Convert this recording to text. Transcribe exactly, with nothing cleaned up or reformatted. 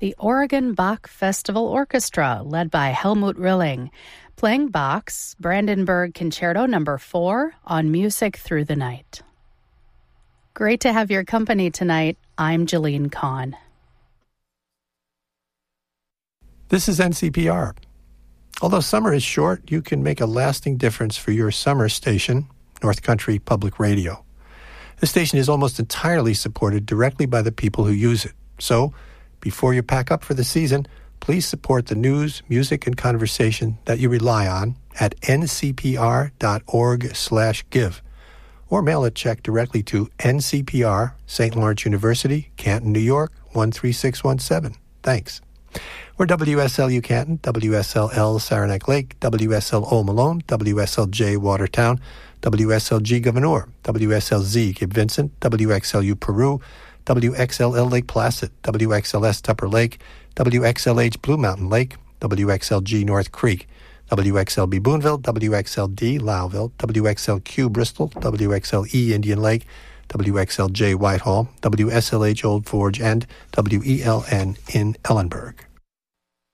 the Oregon Bach Festival Orchestra, led by Helmut Rilling, playing Bach's Brandenburg Concerto number four on Music Through the Night. Great to have your company tonight. I'm Jeline Kahn. This is N C P R. Although summer is short, you can make a lasting difference for your summer station, North Country Public Radio. The station is almost entirely supported directly by the people who use it. So, before you pack up for the season, please support the news, music, and conversation that you rely on at ncpr.org slash give, or mail a check directly to N C P R, Saint Lawrence University, Canton, New York, one three six one seven. Thanks. We're W S L U Canton, W S L L Saranac Lake, W S L O Malone, W S L J Watertown, W S L G Gouverneur, W S L Z Cape Vincent, W X L U Peru, W X L L Lake Placid, W X L S Tupper Lake, W X L H Blue Mountain Lake, W X L G North Creek, W X L B Boonville, W X L D Lowville, W X L Q Bristol, W X L E Indian Lake, W X L J Whitehall, W S L H Old Forge, and W E L N in Ellenburg.